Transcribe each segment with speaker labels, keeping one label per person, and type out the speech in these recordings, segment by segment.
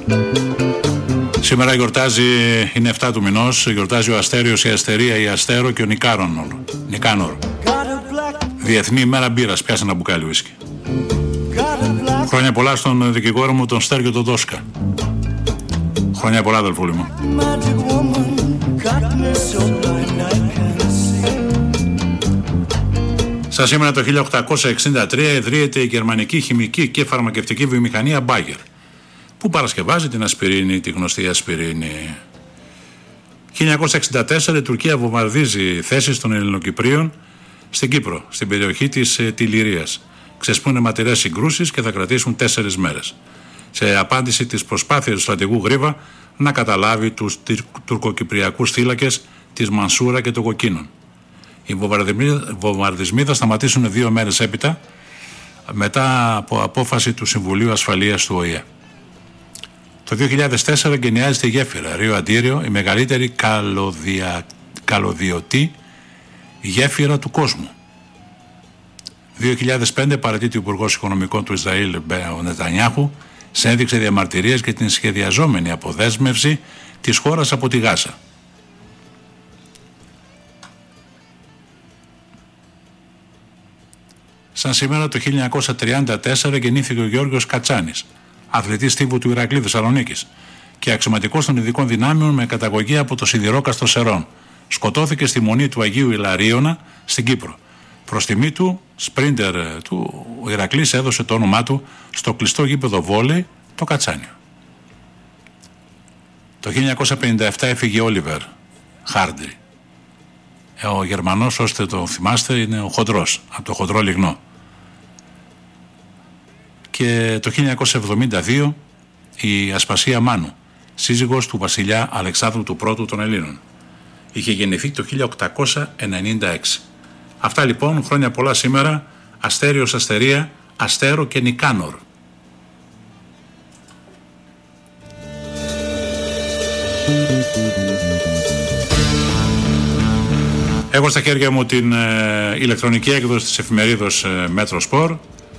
Speaker 1: Σήμερα γιορτάζει, είναι 7 του μηνός, γιορτάζει ο Αστέριος, η Αστερία, η Αστέρο και ο Νικάνορ. Διεθνή ημέρα μπύρας, πιάσε ένα μπουκάλι ουίσκι. Χρόνια πολλά στον δικηγόρο μου, τον Στέργιο τον Δόσκα. Χρόνια πολλά, αδελφούλη μου. Σαν σήμερα το 1863 ιδρύεται η γερμανική χημική και φαρμακευτική βιομηχανία Bayer, που παρασκευάζει την ασπιρίνη, τη γνωστή ασπιρίνη. 1964 η Τουρκία βομβαρδίζει θέσεις των Ελληνοκυπρίων στην Κύπρο, στην περιοχή της Τιληρίας. Ξεσπούν αιματηρές συγκρούσεις και θα κρατήσουν 4 μέρες. Σε απάντηση της προσπάθειας του στρατηγού Γρίβα να καταλάβει τους τουρκοκυπριακούς θύλακες της Μανσούρα και των Κοκκίνων. Οι βομβαρδισμοί θα σταματήσουν 2 μέρες έπειτα, μετά από απόφαση του Συμβουλίου Ασφαλείας του ΟΗΕ. Το 2004 γενιάζεται η γέφυρα Ρίο Αντίριο, η μεγαλύτερη καλωδιωτή γέφυρα του κόσμου. 2005 παραιτείται ο Υπουργός Οικονομικών του Ισραήλ, ο Νετανιάχου, σε ένδειξη διαμαρτυρίας για την σχεδιαζόμενη αποδέσμευση της χώρας από τη Γάζα. Σαν σήμερα το 1934 γεννήθηκε ο Γιώργος Κατσάνης, αθλητής τύπου του Ηρακλή Θεσσαλονίκης και αξιωματικός των ειδικών δυνάμεων με καταγωγή από το Σιδηρόκαστρο Σερών. Σκοτώθηκε στη μονή του Αγίου Ιλαρίωνα στην Κύπρο. Προς τιμή του, σπρίντερ του, ο Ηρακλής έδωσε το όνομά του στο κλειστό γήπεδο βόλεϊ, το Κατσάνιο. Το 1957 έφυγε ο Όλιβερ Χάρντι. Ο Γερμανός, ώστε το θυμάστε, είναι ο Χοντρός, από το χοντρό λιγνό. Και το 1972 η Ασπασία Μάνου, σύζυγος του βασιλιά Αλεξάνδρου του Πρώτου των Ελλήνων. Είχε γεννηθεί το 1896. Αυτά λοιπόν, χρόνια πολλά σήμερα, Αστέριος, Αστερία, Αστέρο και Νικάνορ. Έχω στα χέρια μου την ηλεκτρονική έκδοση της εφημερίδος Μέτρο Σπορ.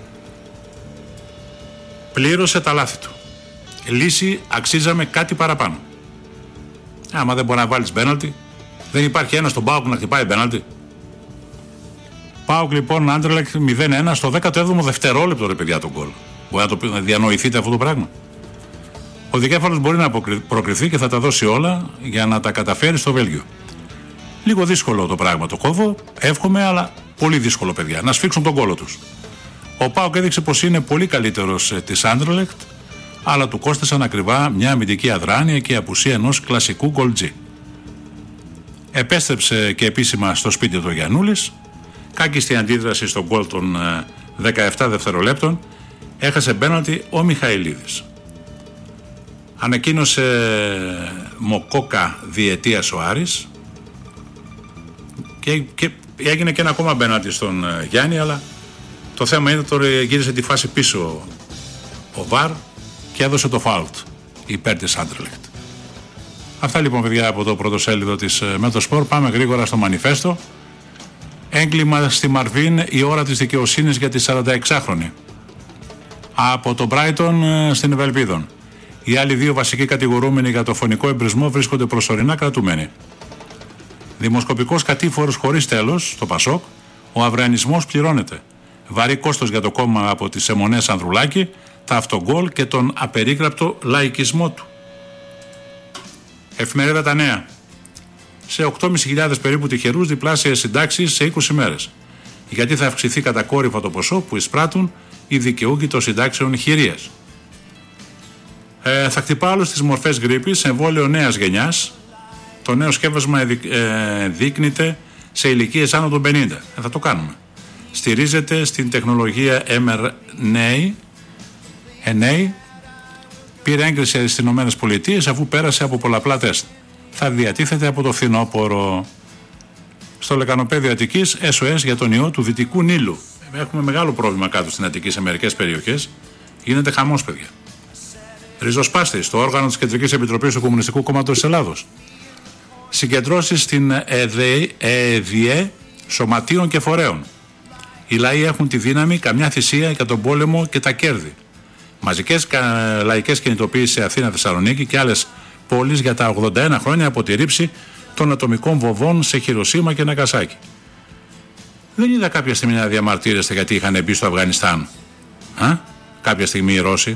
Speaker 1: Πλήρωσε τα λάθη του. Λύση, αξίζαμε κάτι παραπάνω. Άμα δεν μπορεί να βάλεις πέναλτι, δεν υπάρχει ένας στον ΠΑΟΚ να χτυπάει πέναλτι. ΠΑΟΚ λοιπόν, Άντερλεχτ 0-1 στο 17ο δευτερόλεπτο, ρε παιδιά, τον γκολ. Μπορεί να διανοηθείτε αυτό το πράγμα. Ο δικέφαλος μπορεί να προκριθεί και θα τα δώσει όλα για να τα καταφέρει στο Βέλγιο. Λίγο δύσκολο το πράγμα, το κόβω, εύχομαι, αλλά πολύ δύσκολο, παιδιά, να σφίξουν τον κόλο τους. Ο ΠΑΟΚ έδειξε πως είναι πολύ καλύτερος της Άντερλεχτ, αλλά του κόστησαν ακριβά μια αμυντική αδράνεια και η απουσία ενός κλασικού γκολτζή. Επέστρεψε και επίσημα στο σπίτι του Γιαννούλης, κάκιστη αντίδραση στον γκολ των 17 δευτερολέπτων, έχασε πέναλτι ο Μιχαηλίδης. Ανακοίνωσε Μοκόκα διετίας ο Άρης και έγινε και ένα ακόμα πέναλτι στον Γιάννη, αλλά το θέμα είναι τώρα γύρισε τη φάση πίσω ο ΒΑΡ και έδωσε το φάουλτ υπέρ της Άντερλεχτ. Αυτά λοιπόν, παιδιά, από το πρωτοσέλιδο της Μέτροσπορ. Πάμε γρήγορα στο μανιφέστο. Έγκλημα στη Μαρβίν, η ώρα της δικαιοσύνης για τη 46χρονη. Από το Μπράιτον στην Ευελπίδων. Οι άλλοι 2 βασικοί κατηγορούμενοι για το φωνικό εμπρισμό βρίσκονται προσωρινά κρατουμένοι. Δημοσκοπικός κατήφορος χωρίς τέλος, το Πασόκ, ο αυριανισμός πληρώνεται. Βαρύ κόστος για το κόμμα από τις αιμονές Ανδρουλάκη, τα αυτογκόλ και τον απερίγραπτο λαϊκισμό του. Εφημερίδα Τα Νέα. Σε 8.500 περίπου τυχερούς διπλάσιες συντάξεις σε 20 μέρες. Γιατί θα αυξηθεί κατακόρυφα το ποσό που εισπράττουν οι δικαιούχοι των συντάξεων χειρίας. Θα χτυπά όλες τις μορφές γρίπης, εμβόλιο νέας γενιάς. Το νέο σκεύασμα δείκνυται σε ηλικίες άνω των 50. Θα το κάνουμε. Στηρίζεται στην τεχνολογία mRNA. Πήρε έγκριση στις ΗΠΑ αφού πέρασε από πολλαπλά τεστ. Θα διατίθεται από το φθινόπωρο. Στο λεκανοπέδιο Αττικής, SOS για τον ιό του Δυτικού Νείλου. Έχουμε μεγάλο πρόβλημα κάτω στην Αττική σε μερικές περιοχές. Γίνεται χαμός, παιδιά. Ριζοσπάστη στο όργανο της Κεντρικής Επιτροπής του Κομμουνιστικού Κόμματος της Ελλάδος. Συγκεντρώσεις στην ΕΔΙΕ σωματείων και φορέων. Οι λαοί έχουν τη δύναμη, καμιά θυσία για τον πόλεμο και τα κέρδη. Μαζικές λαϊκές κινητοποιήσεις σε Αθήνα, Θεσσαλονίκη και άλλες πόλεις για τα 81 χρόνια από τη ρήψη των ατομικών βομβών σε Χιροσίμα και Ναγκασάκι. Δεν είδα κάποια στιγμή να διαμαρτύρεστε γιατί είχαν μπει στο Αφγανιστάν. Κάποια στιγμή οι Ρώσοι.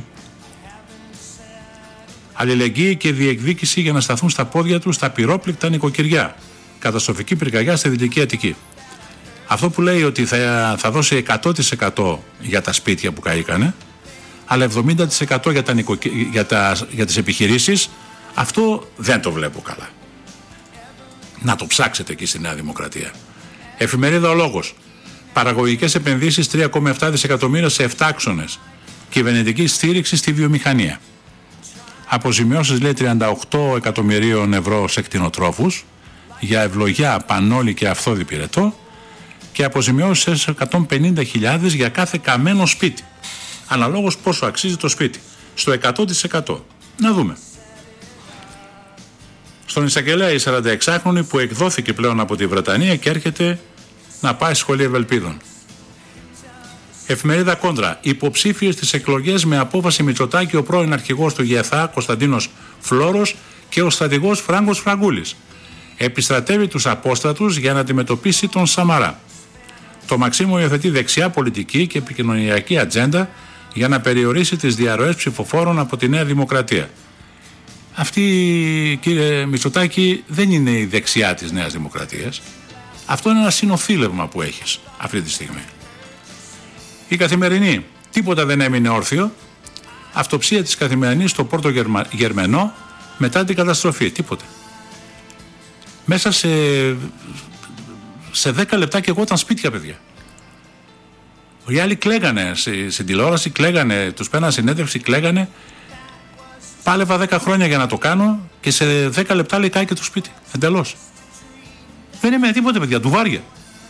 Speaker 1: Αλληλεγγύη και διεκδίκηση για να σταθούν στα πόδια τους τα πυρόπληκτα νοικοκυριά. Καταστροφική πυρκαγιά στη Δυτική Αττική. Αυτό που λέει ότι θα δώσει 100% για τα σπίτια που καήκανε, αλλά 70% για τις επιχειρήσεις, αυτό δεν το βλέπω καλά. Να το ψάξετε εκεί στη Νέα Δημοκρατία. Εφημερίδα Ο Λόγος. Παραγωγικές επενδύσεις 3,7 δισεκατομμύρια σε 7 άξονες. Κυβερνητική στήριξη στη βιομηχανία. Αποζημιώσεις λέει 38 εκατομμυρίων ευρώ σε κτηνοτρόφους για ευλογιά, πανόλη και αυθόδη πυρετό και αποζημιώσεις 150.000 για κάθε καμένο σπίτι. Αναλόγως πόσο αξίζει το σπίτι. Στο 100%. Να δούμε. Στον εισαγγελέα η 46χρονη που εκδόθηκε πλέον από τη Βρετανία και έρχεται να πάει σχολείο Ευελπίδων. Εφημερίδα Κόντρα. Υποψήφιος στις εκλογές με απόφαση Μητσοτάκη ο πρώην αρχηγός του ΓΕΘΑ Κωνσταντίνος Φλόρος και ο στρατηγός Φράγκος Φραγκούλης. Επιστρατεύει τους απόστατους για να αντιμετωπίσει τον Σαμαρά. Το Μαξίμου υιοθετεί δεξιά πολιτική και επικοινωνιακή ατζέντα για να περιορίσει τις διαρροές ψηφοφόρων από τη Νέα Δημοκρατία. Αυτή, κύριε Μητσοτάκη, δεν είναι η δεξιά της Νέας Δημοκρατίας. Αυτό είναι ένα συνοθήλευμα που έχεις αυτή τη στιγμή. Η Καθημερινή. Τίποτα δεν έμεινε όρθιο. Αυτοψία της Καθημερινής στο Πόρτο Γερμενό μετά την καταστροφή. Τίποτα. Μέσα σε 10 λεπτά και εγώ ήταν σπίτια, παιδιά. Οι άλλοι κλαίγανε στην τηλεόραση, κλαίγανε, τους πέραν συνέντευξη, κλαίγανε. Πάλευα 10 χρόνια για να το κάνω και σε 10 λεπτά λέει κάει και το σπίτι. Εντελώς. Δεν έμενε τίποτα, παιδιά, ντουβάρια.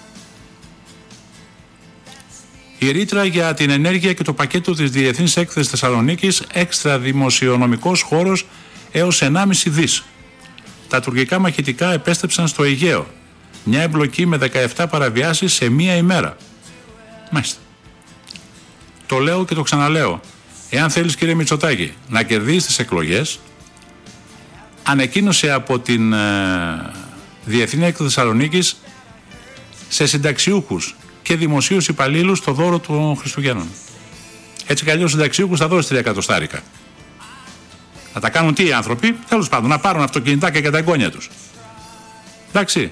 Speaker 1: Η ρήτρα για την ενέργεια και το πακέτο της Διεθνής Έκθεσης Θεσσαλονίκης, έξτρα δημοσιονομικός χώρος έως 1,5 δις. Τα τουρκικά μαχητικά επέστρεψαν στο Αιγαίο. Μια εμπλοκή με 17 παραβιάσεις σε μία ημέρα. Μάλιστα. Το λέω και το ξαναλέω. Εάν θέλεις, κύριε Μητσοτάκη, να κερδίσεις τις εκλογές, ανακοίνωσε από την Διεθνή Έκθεση Θεσσαλονίκης σε συνταξιούχους και δημοσίους υπαλλήλους το δώρο των Χριστουγέννων. Έτσι κι αλλιώς συνταξιούχους θα δώσει 3 εκατοστάρικα. Θα τα κάνουν τι οι άνθρωποι, τέλος πάντων, να πάρουν αυτοκινητάκια για τα εγγόνια τους. Εντάξει.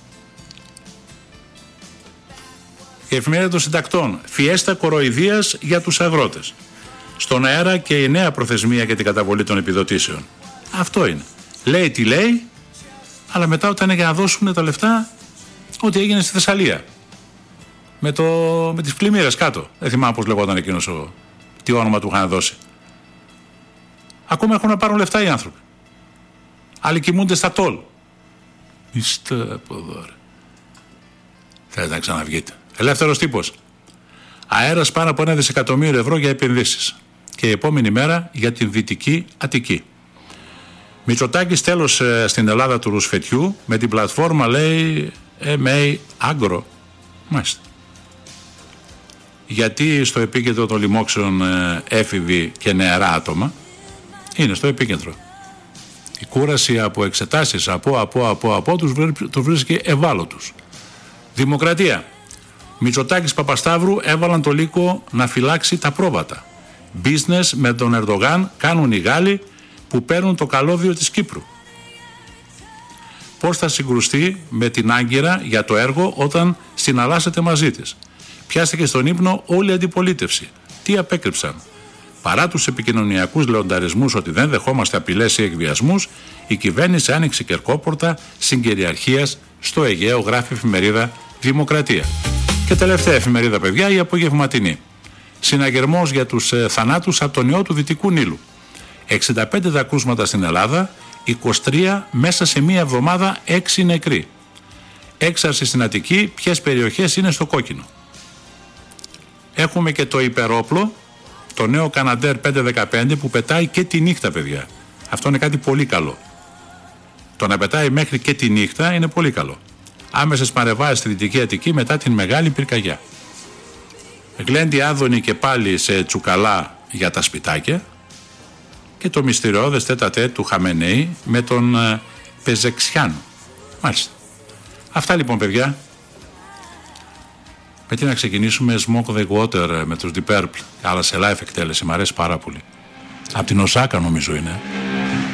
Speaker 1: Η Εφημερίδα των Συντακτών. Φιέστα κοροϊδίας για τους αγρότες. Στον αέρα και η νέα προθεσμία για την καταβολή των επιδοτήσεων. Αυτό είναι. Λέει τι λέει, αλλά μετά όταν είναι για να δώσουν τα λεφτά, ό,τι έγινε στη Θεσσαλία. Με τις πλημμύρες κάτω. Δεν θυμάμαι πώς λεγόταν εκείνος τι όνομα του είχαν δώσει. Ακόμα έχουν να πάρουν λεφτά οι άνθρωποι. Άλλοι κοιμούνται στα τόλ. Είστε από εδώ, ρε. Θέλετε να ξαναβγείτε. Ελεύθερος τύπος. Αέρας πάνω από 1 δισεκατομμύριο ευρώ για επενδύσεις. Και η επόμενη μέρα για την Δυτική Αττική. Μητσοτάκης τέλος στην Ελλάδα του ρουσφετιού με την πλατφόρμα, λέει, MA Agro. Μάλιστα. Γιατί στο επίκεντρο των λοιμόξεων έφηβοι και νεαρά άτομα είναι στο επίκεντρο. Η κούραση από εξετάσεις από τους βρίσκει ευάλωτους. Δημοκρατία. Μητσοτάκης Παπασταύρου έβαλαν το λύκο να φυλάξει τα πρόβατα. Business με τον Ερντογάν κάνουν οι Γάλλοι που παίρνουν το καλώδιο της Κύπρου. Πώς θα συγκρουστεί με την Άγκυρα για το έργο όταν συναλλάσσεται μαζί της. Πιάστηκε στον ύπνο όλη η αντιπολίτευση. Τι απέκρυψαν. Παρά τους επικοινωνιακούς λεονταρισμούς ότι δεν δεχόμαστε απειλές ή εκβιασμούς, η κυβέρνηση άνοιξε κερκόπορτα συγκυριαρχίας στο Αιγαίο, γράφει η εφημερίδα Δημοκρατία. Και τελευταία εφημερίδα, παιδιά, η απογευματινή. Συναγερμός για τους θανάτους από τον ιό του Δυτικού Νείλου. 65 τα κρούσματα στην Ελλάδα, 23 μέσα σε μία εβδομάδα, 6 νεκροί. Έξαρση στην Αττική, ποιες περιοχές είναι στο κόκκινο. Έχουμε και το υπερόπλο, το νέο Καναντέρ 515 που πετάει και τη νύχτα, παιδιά. Αυτό είναι κάτι πολύ καλό. Το να πετάει μέχρι και τη νύχτα είναι πολύ καλό. Άμεσες παρεμβάσεις στη Δυτική Αττική μετά την μεγάλη πυρκαγιά. Γλέντι Άδωνη και πάλι σε τσουκαλά για τα σπιτάκια και το μυστηριώδες τέτα-τέτ του Χαμενέη με τον Πεζεξιάν. Μάλιστα. Αυτά λοιπόν, παιδιά. Με τι να ξεκινήσουμε? Smoke the Water με τους Deep Purple, αλλά σε live εκτέλεση, μου αρέσει πάρα πολύ. Από την Οσάκα νομίζω είναι.